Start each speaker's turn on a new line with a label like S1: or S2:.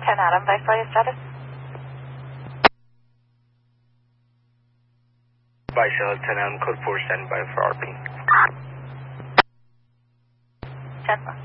S1: 10 Adam, Viceroy status.
S2: Viceroy 10 Adam, code 4 standing by for RP.
S1: 10.